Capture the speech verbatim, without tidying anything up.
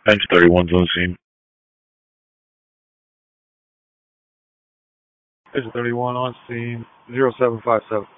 Thanks, thirty-one's on scene. It's thirty-one on scene. Zero seven five seven.